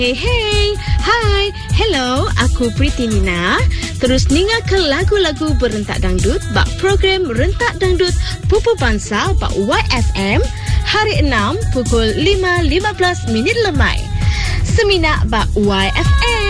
Hey, hai, hello, aku Priti Nina. Terus dengar ke lagu-lagu berentak dangdut bak program Rentak Dangdut Pupu Bangsa bak YFM hari 6 pukul 5.15 minit lemai. Seminak bak YFM.